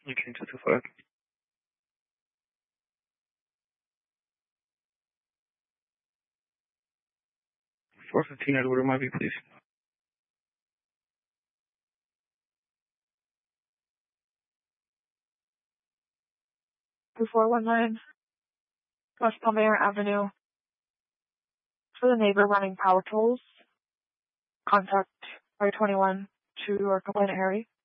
Okay, 225. 415 Edward, might be, please. 2419 West Palmyra Avenue. For the neighbor running power tools, contact I-21 to our complainant Harry.